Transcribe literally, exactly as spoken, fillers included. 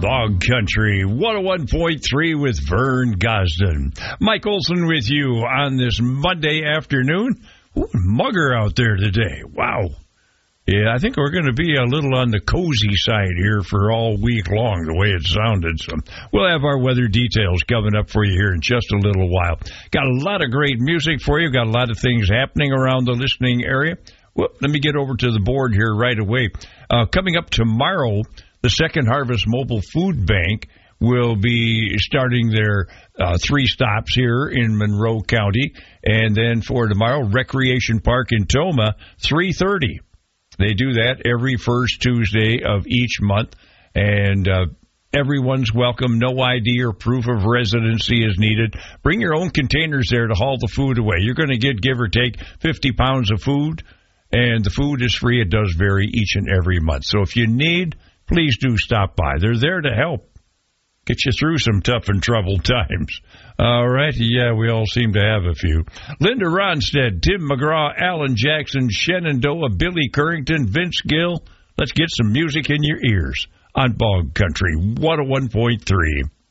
Bog Country, one oh one point three with Vern Gosden. Mike Olson with you on this Monday afternoon. Ooh, mugger out there today. Wow. Yeah, I think we're going to be a little on the cozy side here for all week long, the way it sounded. So we'll have our weather details coming up for you here in just a little while. Got a lot of great music for you. Got a lot of things happening around the listening area. Well, let me get over to the board here right away. Uh, coming up tomorrow, the Second Harvest Mobile Food Bank will be starting their uh, three stops here in Monroe County. And then for tomorrow, Recreation Park in Toma, three thirty. They do that every first Tuesday of each month, and uh, everyone's welcome. No I D or proof of residency is needed. Bring your own containers there to haul the food away. You're going to get, give or take, fifty pounds of food, and the food is free. It does vary each and every month. So if you need, please do stop by. They're there to help get you through some tough and troubled times. All right. Yeah, we all seem to have a few. Linda Ronstadt, Tim McGraw, Alan Jackson, Shenandoah, Billy Currington, Vince Gill. Let's get some music in your ears on Bog Country one oh one point three.